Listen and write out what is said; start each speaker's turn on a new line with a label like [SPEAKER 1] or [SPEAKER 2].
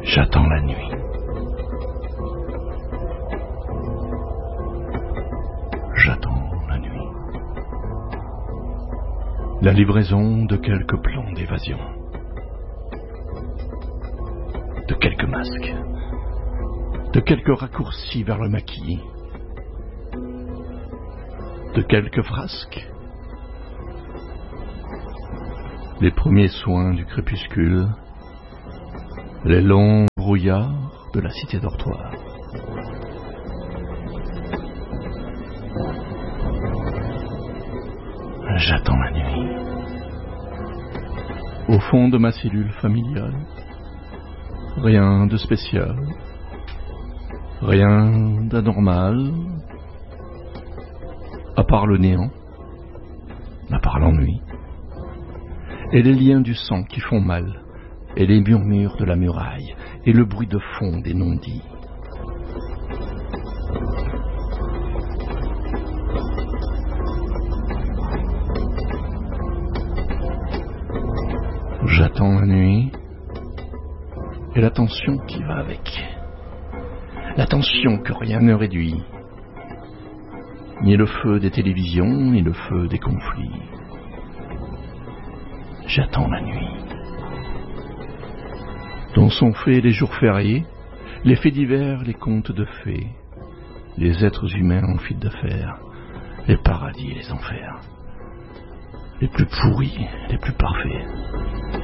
[SPEAKER 1] J'attends la nuit. J'attends la nuit. La livraison de quelques plans d'évasion. De quelques masques. De quelques raccourcis vers le maquis. De quelques frasques. Les premiers soins du crépuscule. Les longs brouillards de la cité dortoir. J'attends la nuit. Au fond de ma cellule familiale, rien de spécial, rien d'anormal, à part le néant, à part l'ennui, et les liens du sang qui font mal, et les murmures de la muraille, et le bruit de fond des non-dits. J'attends la nuit, et la tension qui va avec. La tension que rien ne réduit. Ni le feu des télévisions, ni le feu des conflits. J'attends la nuit. Dont sont faits les jours fériés, les faits divers, les contes de fées, les êtres humains en fuite d'affaires, les paradis et les enfers, les plus pourris, les plus parfaits.